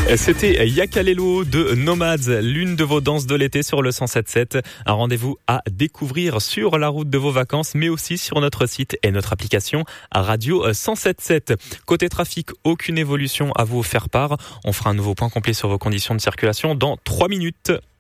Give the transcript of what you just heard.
C'était Yakalelo de Nomads, l'une de vos danses de l'été sur le 107.7. Un rendez-vous à découvrir sur la route de vos vacances, mais aussi sur notre site et notre application à Radio 107.7. Côté trafic, aucune évolution à vous faire part. On fera un nouveau point complet sur vos conditions de circulation dans 3 minutes.